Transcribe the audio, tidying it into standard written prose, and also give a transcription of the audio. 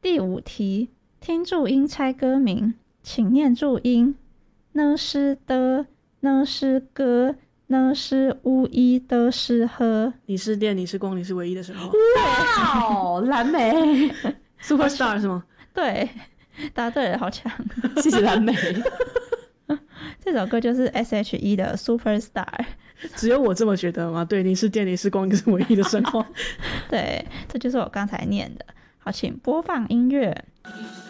第5题，听注音猜歌名，请念注音。呢是的，呢是歌，呢是巫医的是喝。 你是电，你是光，你是唯一的神话。 哇哦，蓝莓 Superstar 是吗？ 对，答对了，好强。 谢谢蓝莓。 这首歌就是 S.H.E 的 Superstar。 只有我这么觉得吗？对，你是电，你是光，你是唯一的神话。 对，这就是我刚才念的。好，请播放音乐。